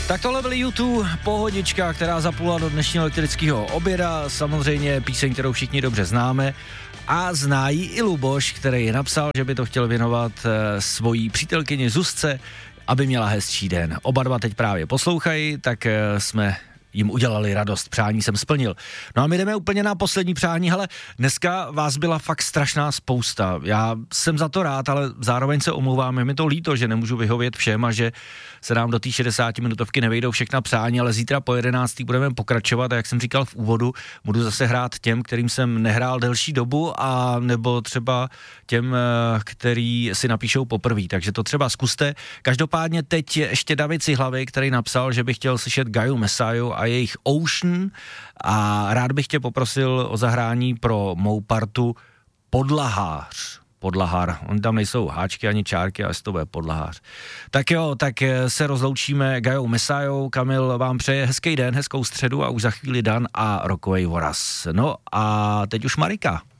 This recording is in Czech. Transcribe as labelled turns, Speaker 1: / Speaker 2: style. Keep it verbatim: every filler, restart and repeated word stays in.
Speaker 1: Tak tohle byl YouTube, pohodička, která zaplula do dnešního elektrického oběda, samozřejmě píseň, kterou všichni dobře známe a zná ji i Luboš, který napsal, že by to chtěl věnovat e, svojí přítelkyni Zuzce, aby měla hezčí den. Oba dva teď právě poslouchají, tak e, jsme jim udělali radost, přání jsem splnil. No a my jdeme úplně na poslední přání, hele, dneska vás byla fakt strašná spousta. Já jsem za to rád, ale zároveň se omlouvám, je mi to líto, že nemůžu vyhovět všem a že se nám do té šedesátiminutovky nevejdou všechna přání, ale zítra po jedenácté budeme pokračovat a jak jsem říkal v úvodu, budu zase hrát těm, kterým jsem nehrál delší dobu a nebo třeba těm, který si napíšou poprvé, takže to třeba zkuste. Každopádně teď ještě David Cihlavy, který napsal, že by chtěl slyšet Gaju Messiah a jejich Ocean a rád bych tě poprosil o zahrání pro mou partu Podlahář. Podlahár. Oni tam nejsou háčky ani čárky, ale to bude Podlahář. Tak jo, tak se rozloučíme Gajou Messiahou. Kamil vám přeje hezký den, hezkou středu a už za chvíli Dan a rokovej voraz. No a teď už Marika.